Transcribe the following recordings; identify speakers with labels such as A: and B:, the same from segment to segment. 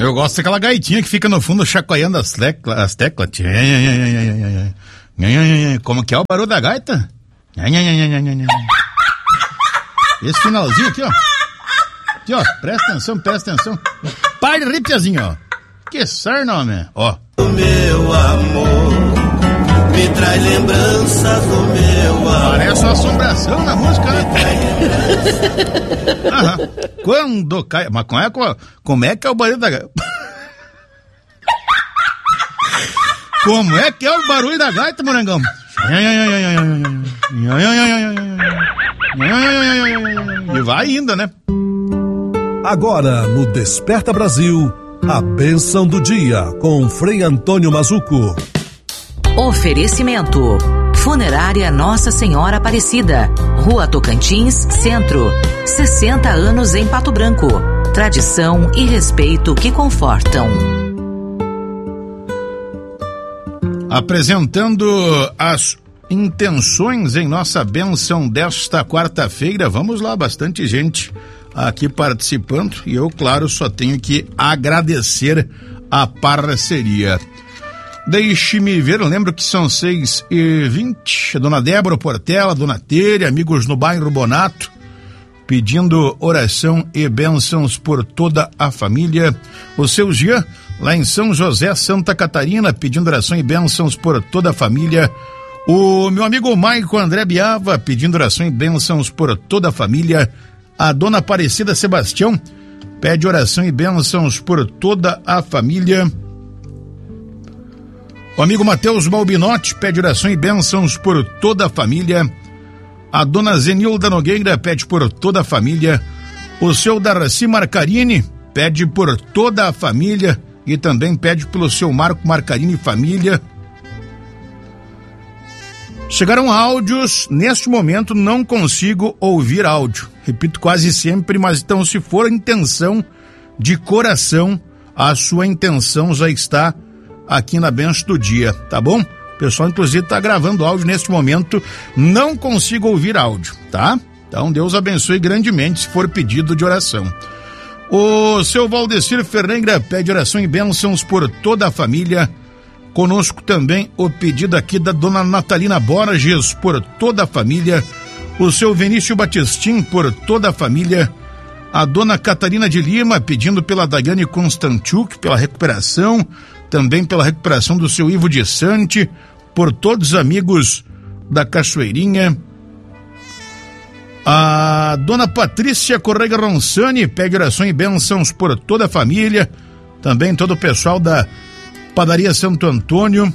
A: Eu gosto daquela gaitinha que fica no fundo chacoalhando as teclas. Como que é o barulho da gaita? Esse finalzinho aqui, ó. Aqui, ó, presta atenção. Para de rir, piazinho, ó. Que sarna, homem. Ó.
B: O meu amor me traz lembranças do meu amor.
A: Parece uma assombração na música, né? Aham. Quando cai... Mas como é que é o barulho da gaita? Como é que é o barulho da gaita, morangão? E vai ainda, né?
C: Agora, no Desperta Brasil, a bênção do dia, com Frei Antônio Mazzuco.
D: Oferecimento: Funerária Nossa Senhora Aparecida, Rua Tocantins, Centro. 60 anos em Pato Branco. Tradição e respeito que confortam.
A: Apresentando as intenções em nossa bênção desta quarta-feira. Vamos lá, bastante gente aqui participando e eu, claro, só tenho que agradecer a parceria. Deixe-me ver, eu lembro que são 6h20, Dona Débora Portela, Dona Tere, amigos no bairro Bonato, pedindo oração e bênçãos por toda a família. O seu Jean, lá em São José, Santa Catarina, pedindo oração e bênçãos por toda a família. O meu amigo Maico André Biava, pedindo oração e bênçãos por toda a família. A Dona Aparecida Sebastião pede oração e bênçãos por toda a família. O amigo Matheus Balbinotti pede oração e bênçãos por toda a família. A Dona Zenilda Nogueira pede por toda a família. O seu Darcy Marcarini pede por toda a família e também pede pelo seu Marco Marcarini família. Chegaram áudios, neste momento não consigo ouvir áudio. Repito quase sempre, mas então se for a intenção de coração, a sua intenção já está aqui na benção do dia, tá bom? O pessoal inclusive está gravando áudio neste momento, não consigo ouvir áudio, tá? Então Deus abençoe grandemente se for pedido de oração. O seu Valdecir Ferreira pede oração e bênçãos por toda a família. Conosco também o pedido aqui da Dona Natalina Borges por toda a família. O seu Vinícius Batistin por toda a família. A Dona Catarina de Lima pedindo pela Daiane Constantiuk, pela recuperação. Também pela recuperação do seu Ivo de Sante, por todos os amigos da Cachoeirinha. A Dona Patrícia Correia Ronsani pede oração e bênçãos por toda a família. Também todo o pessoal da Padaria Santo Antônio.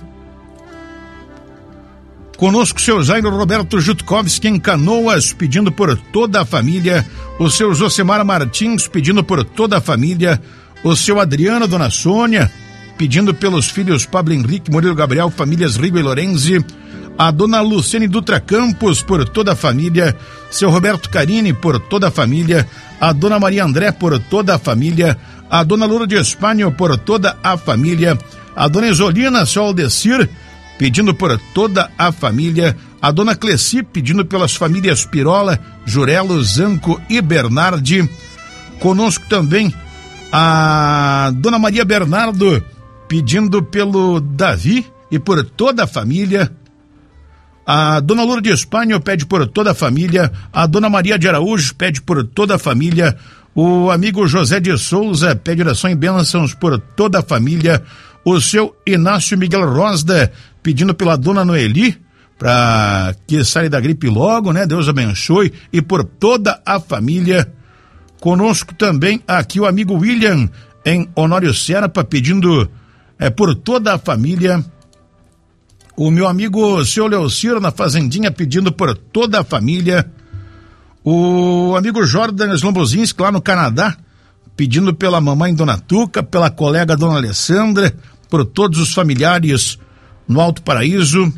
A: Conosco o seu Jairo Roberto Jutkovski em Canoas, pedindo por toda a família. O seu Josemar Martins pedindo por toda a família. O seu Adriano, Dona Sônia, pedindo pelos filhos Pablo Henrique, Murilo Gabriel, famílias Rigo e Lorenzi. A Dona Luciene Dutra Campos por toda a família. Seu Roberto Carini por toda a família. A Dona Maria André por toda a família. A Dona Lourdes Espanho por toda a família. A Dona Isolina, seu Aldecir, pedindo por toda a família. A Dona Cleci, pedindo pelas famílias Pirola, Jurelo, Zanco e Bernardi. Conosco também a Dona Maria Bernardo, pedindo pelo Davi e por toda a família. A Dona Lourdes Espanho pede por toda a família. A Dona Maria de Araújo pede por toda a família. O amigo José de Souza pede oração e bênçãos por toda a família. O seu Inácio Miguel Rosda pedindo pela Dona Noeli para que saia da gripe logo, né? Deus abençoe, e por toda a família. Conosco também aqui o amigo William em Honório Serpa pedindo por toda a família. O meu amigo seu Leociro na Fazendinha pedindo por toda a família. O amigo Jordan Slombozinski lá no Canadá pedindo pela mamãe Dona Tuca, pela colega Dona Alessandra, por todos os familiares no Alto Paraíso.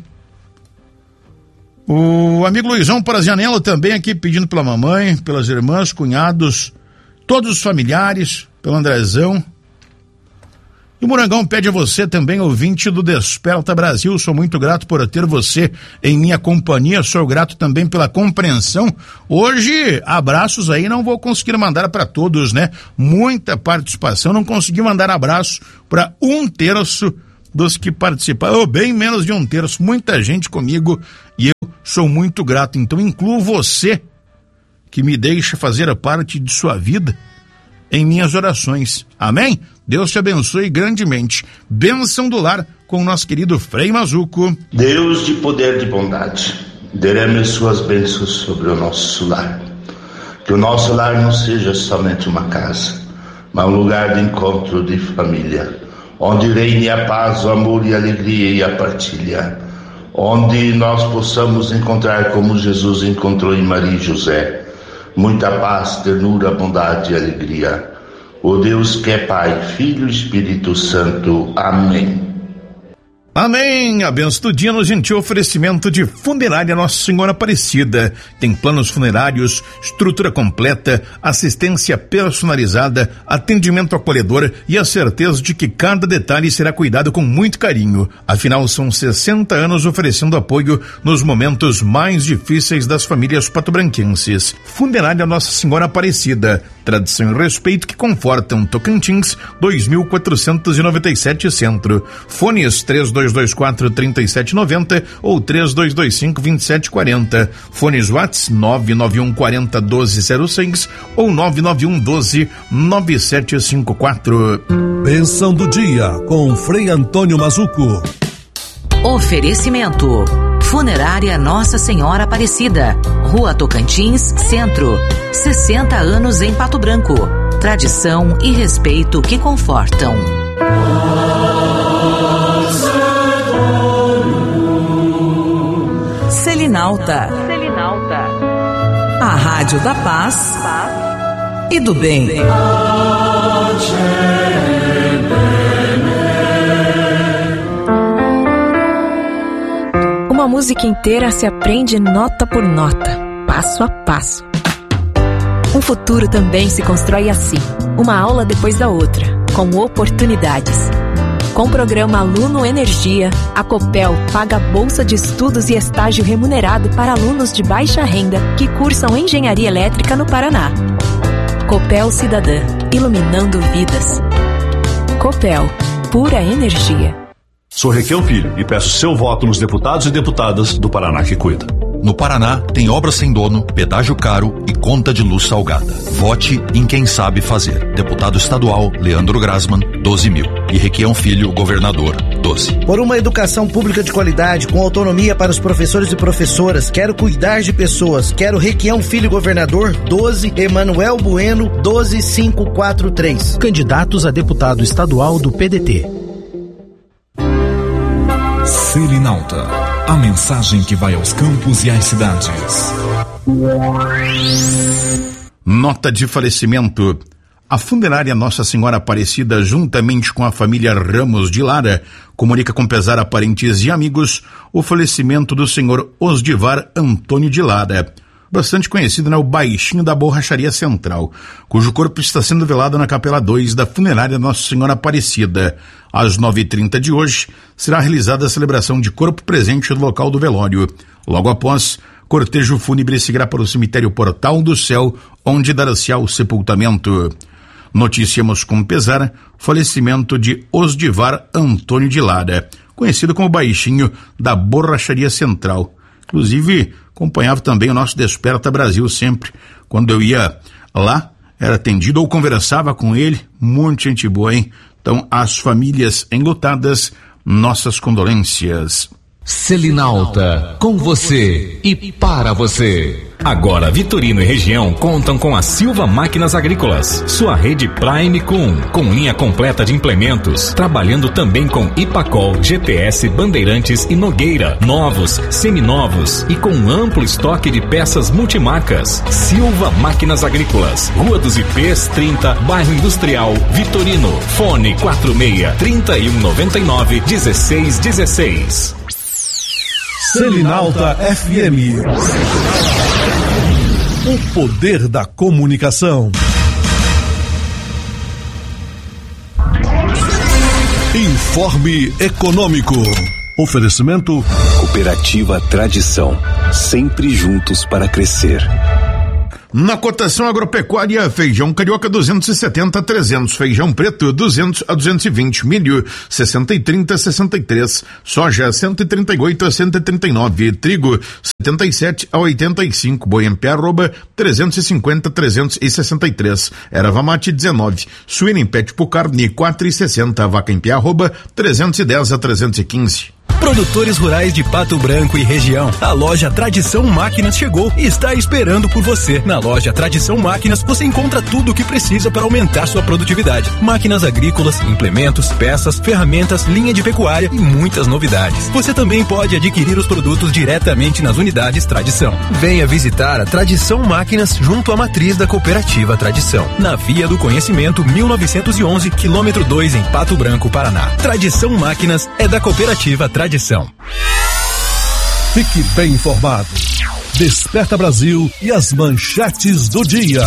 A: O amigo Luizão Parazianello também aqui pedindo pela mamãe, pelas irmãs, cunhados, todos os familiares, pelo Andrezão. E o Morangão pede a você também, ouvinte do Desperta Brasil, sou muito grato por ter você em minha companhia, sou grato também pela compreensão. Hoje, abraços aí, não vou conseguir mandar para todos, né? Muita participação, não consegui mandar abraço para 1/3 dos que participaram, ou bem menos de 1/3, muita gente comigo e eu sou muito grato. Então incluo você que me deixa fazer parte de sua vida em minhas orações. Amém? Deus te abençoe grandemente. Bênção do lar com o nosso querido Frei Mazuco.
E: Deus de poder e de bondade, derrame suas bênçãos sobre o nosso lar. Que o nosso lar não seja somente uma casa, mas um lugar de encontro de família, onde reine a paz, o amor e a alegria e a partilha, onde nós possamos encontrar como Jesus encontrou em Maria e José, muita paz, ternura, bondade e alegria. O Deus que é Pai, Filho e Espírito Santo. Amém.
A: Amém. A benção do dia no gentil oferecimento de Funerária Nossa Senhora Aparecida. Tem planos funerários, estrutura completa, assistência personalizada, atendimento acolhedor e a certeza de que cada detalhe será cuidado com muito carinho. Afinal, são 60 anos oferecendo apoio nos momentos mais difíceis das famílias patobranquenses. Funerária Nossa Senhora Aparecida. Tradição e respeito que confortam. Tocantins, 2497 Centro. Fones 3224-3790 ou 3225-2740. Fones Whats 99140-1206 ou 99112-9754.
C: Bênção do dia com Frei Antônio Mazuco.
D: Oferecimento: Funerária Nossa Senhora Aparecida, Rua Tocantins, Centro. 60 anos em Pato Branco. Tradição e respeito que confortam. Selinalta. A Rádio da Paz e do Bem.
F: Uma música inteira se aprende nota por nota, passo a passo. Um futuro também se constrói assim, uma aula depois da outra, com oportunidades. Com o programa Aluno Energia, a Copel paga bolsa de estudos e estágio remunerado para alunos de baixa renda que cursam engenharia elétrica no Paraná. Copel Cidadã, iluminando vidas. Copel, pura energia.
G: Sou Requião Filho e peço seu voto nos deputados e deputadas do Paraná que cuida.
H: No Paraná, tem obra sem dono, pedágio caro e conta de luz salgada. Vote em quem sabe fazer. Deputado estadual, Leandro Grasman, 12.000. E Requião Filho, governador, 12.
I: Por uma educação pública de qualidade, com autonomia para os professores e professoras, quero cuidar de pessoas. Quero Requião Filho, governador, 12. Emanuel Bueno, 12543.
J: Candidatos a deputado estadual do PDT.
K: Selinalta, a mensagem que vai aos campos e às cidades.
A: Nota de falecimento. A Funerária Nossa Senhora Aparecida, juntamente com a família Ramos de Lara, comunica com pesar a parentes e amigos o falecimento do senhor Osdivar Antônio de Lara, bastante conhecido, o Baixinho da Borracharia Central, cujo corpo está sendo velado na Capela 2 da Funerária Nossa Senhora Aparecida. Às 9h30 de hoje, será realizada a celebração de corpo presente no local do velório. Logo após, cortejo fúnebre seguirá para o cemitério Portal do Céu, onde dará-se ao sepultamento. Noticiamos com pesar o falecimento de Osdivar Antônio de Lara, conhecido como Baixinho da Borracharia Central. Inclusive, acompanhava também o nosso Desperta Brasil sempre. Quando eu ia lá, era atendido ou conversava com ele. Muita gente boa, hein? Então, às famílias enlutadas, nossas condolências.
L: Selinalta, com você e para você. Agora, Vitorino e região contam com a Silva Máquinas Agrícolas, sua rede Prime com linha completa de implementos, trabalhando também com Ipacol, GPS, Bandeirantes e Nogueira, novos, seminovos e com amplo estoque de peças multimarcas. Silva Máquinas Agrícolas, Rua dos Ipês 30, Bairro Industrial, Vitorino, fone 46-3199-1616.
C: Selinalta FM. O poder da comunicação. Informe Econômico. Oferecimento
M: Cooperativa Tradição, sempre juntos para crescer.
A: Na cotação agropecuária, feijão carioca 270 a 300, feijão preto 200 a 220, milho 60 e 30 a 63, soja 138 a 139, trigo 77 a 85, boi em pé arroba 350 a 363, erva mate 19, suína em pé tipo carne 4,60, vaca em pé arroba 310 a 315.
J: Produtores rurais de Pato Branco e região. A loja Tradição Máquinas chegou e está esperando por você. Na loja Tradição Máquinas você encontra tudo o que precisa para aumentar sua produtividade. Máquinas agrícolas, implementos, peças, ferramentas, linha de pecuária e muitas novidades. Você também pode adquirir os produtos diretamente nas unidades Tradição. Venha visitar a Tradição Máquinas junto à matriz da Cooperativa Tradição. Na Via do Conhecimento 1911, quilômetro 2 em Pato Branco, Paraná. Tradição Máquinas é da Cooperativa Tradição.
C: Fique bem informado. Desperta Brasil e as manchetes do dia.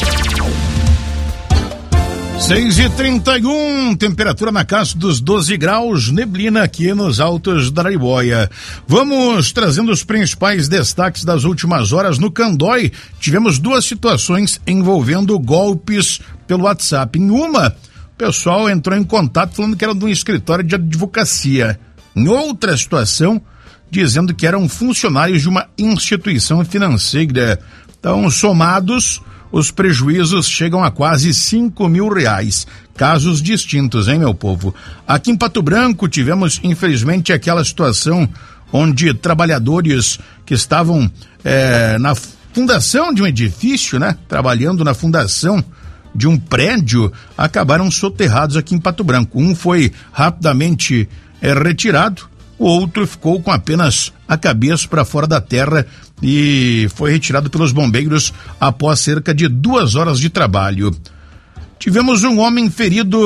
A: 6h31, temperatura na casa dos 12 graus, neblina aqui nos altos da Araribóia. Vamos trazendo os principais destaques das últimas horas. No Candói, tivemos duas situações envolvendo golpes pelo WhatsApp. Em uma, o pessoal entrou em contato falando que era de um escritório de advocacia. Em outra situação, dizendo que eram funcionários de uma instituição financeira. Então, somados, os prejuízos chegam a quase R$5.000. Casos distintos, hein, meu povo? Aqui em Pato Branco, tivemos, infelizmente, aquela situação onde trabalhadores que estavam na fundação de um edifício, né? Trabalhando na fundação de um prédio, acabaram soterrados aqui em Pato Branco. Um foi rapidamente retirado, o outro ficou com apenas a cabeça para fora da terra e foi retirado pelos bombeiros após cerca de 2 horas de trabalho. Tivemos um homem ferido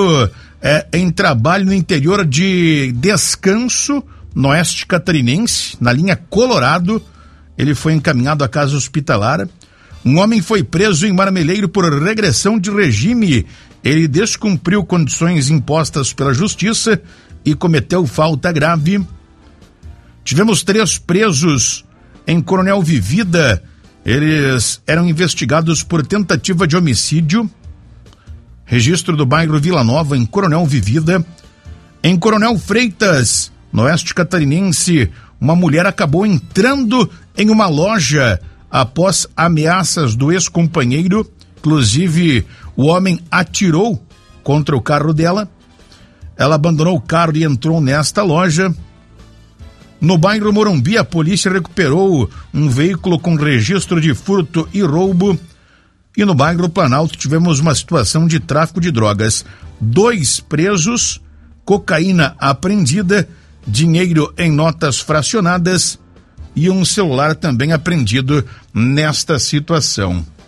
A: em trabalho no interior de Descanso, no oeste catarinense, na linha Colorado. Ele foi encaminhado à casa hospitalar. Um homem foi preso em Marmeleiro por regressão de regime. Ele descumpriu condições impostas pela justiça e cometeu falta grave. Tivemos 3 presos em Coronel Vivida. Eles eram investigados por tentativa de homicídio. Registro do bairro Vila Nova, em Coronel Vivida. Em Coronel Freitas, no oeste catarinense, uma mulher acabou entrando em uma loja após ameaças do ex-companheiro. Inclusive, o homem atirou contra o carro dela. Ela abandonou o carro e entrou nesta loja. No bairro Morumbi, a polícia recuperou um veículo com registro de furto e roubo. E no bairro Planalto tivemos uma situação de tráfico de drogas. 2 presos, cocaína apreendida, dinheiro em notas fracionadas e um celular também apreendido nesta situação.